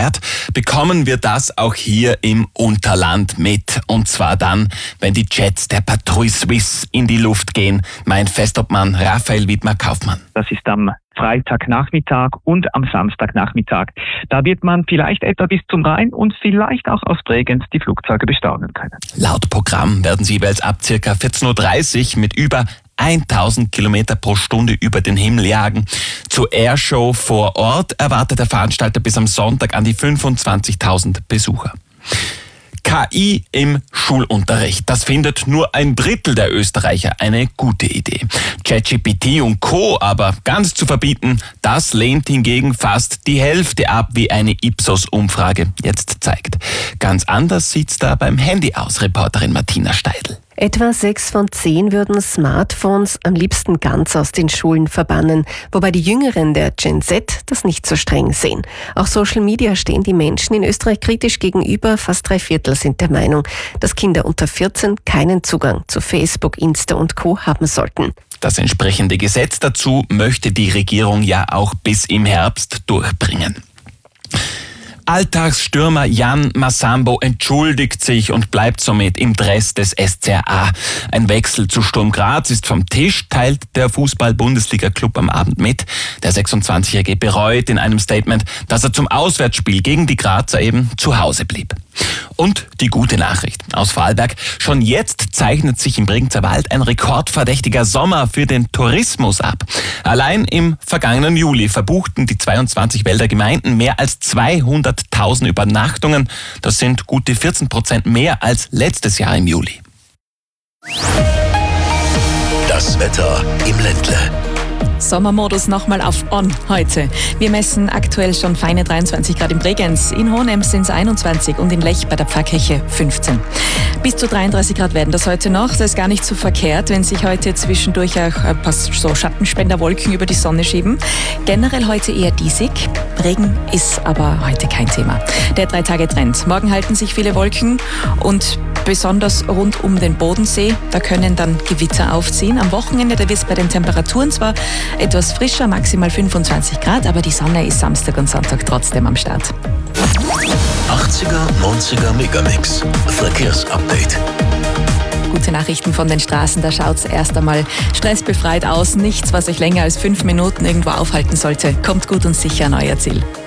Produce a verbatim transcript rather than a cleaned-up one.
gefeiert, bekommen wir das auch hier im Unterland mit. Und zwar dann, wenn die Jets der Patrouille Suisse in die Luft gehen. Mein Festobmann Raphael Wiedmer-Kaufmann. Das ist am Freitagnachmittag und am Samstagnachmittag. Da wird man vielleicht etwa bis zum Rhein und vielleicht auch aus Bregenz die Flugzeuge bestaunen können. Laut Programm werden sie jeweils ab circa vierzehn Uhr dreißig mit über tausend Kilometer pro Stunde über den Himmel jagen. Zur Airshow vor Ort erwartet der Veranstalter bis am Sonntag an die fünfundzwanzigtausend Besucher. K I im Schulunterricht. Das findet nur ein Drittel der Österreicher eine gute Idee. ChatGPT und Co. aber ganz zu verbieten, das lehnt hingegen fast die Hälfte ab, wie eine Ipsos-Umfrage jetzt zeigt. Ganz anders sieht's da beim Handy aus, Reporterin Martina Steidl. Etwa sechs von zehn würden Smartphones am liebsten ganz aus den Schulen verbannen, wobei die Jüngeren der Gen Z das nicht so streng sehen. Auch Social Media stehen die Menschen in Österreich kritisch gegenüber. Fast drei Viertel sind der Meinung, dass Kinder unter vierzehn keinen Zugang zu Facebook, Insta und Co. haben sollten. Das entsprechende Gesetz dazu möchte die Regierung ja auch bis im Herbst durchbringen. Alltagsstürmer Jan Masambo entschuldigt sich und bleibt somit im Dress des S C R A. Ein Wechsel zu Sturm Graz ist vom Tisch, teilt der Fußball-Bundesliga-Club am Abend mit. Der sechsundzwanzigjährige bereut in einem Statement, dass er zum Auswärtsspiel gegen die Grazer eben zu Hause blieb. Und die gute Nachricht aus Vorarlberg. Schon jetzt zeichnet sich im Bregenzer Wald ein rekordverdächtiger Sommer für den Tourismus ab. Allein im vergangenen Juli verbuchten die zweiundzwanzig Wälder Gemeinden mehr als zweihunderttausend Übernachtungen. Das sind gute vierzehn Prozent mehr als letztes Jahr im Juli. Das Wetter im Ländle. Sommermodus nochmal auf On heute. Wir messen aktuell schon feine dreiundzwanzig Grad in Bregenz, in Hohenems sind es einundzwanzig und in Lech bei der Pfarrkirche fünfzehn. Bis zu dreiunddreißig Grad werden das heute noch. Das ist gar nicht so verkehrt, wenn sich heute zwischendurch auch ein paar so Schattenspenderwolken über die Sonne schieben. Generell heute eher diesig. Regen ist aber heute kein Thema. Der Drei-Tage-Trend. Morgen halten sich viele Wolken und besonders rund um den Bodensee, da können dann Gewitter aufziehen. Am Wochenende, da wird es bei den Temperaturen zwar etwas frischer, maximal fünfundzwanzig Grad, aber die Sonne ist Samstag und Sonntag trotzdem am Start. achtziger, neunziger Megamix. Verkehrsupdate. Gute Nachrichten von den Straßen, da schaut es erst einmal stressbefreit aus. Nichts, was euch länger als fünf Minuten irgendwo aufhalten sollte. Kommt gut und sicher an euer Ziel.